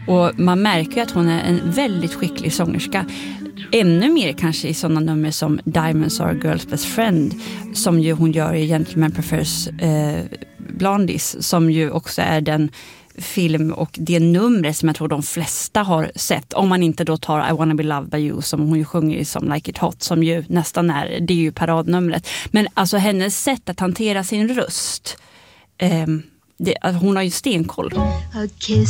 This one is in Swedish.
Och man märker ju att hon är en väldigt skicklig sångerska. Ännu mer kanske i sådana nummer som Diamonds Are a Girl's Best Friend, som ju hon gör i Gentleman Prefers Blondies, som ju också är den film och det numret som jag tror de flesta har sett, om man inte då tar I Wanna Be Loved By You som hon ju sjunger som Like It Hot, som ju nästan det är ju paradnumret. Men alltså hennes sätt att hantera sin röst, hon har ju stenkoll.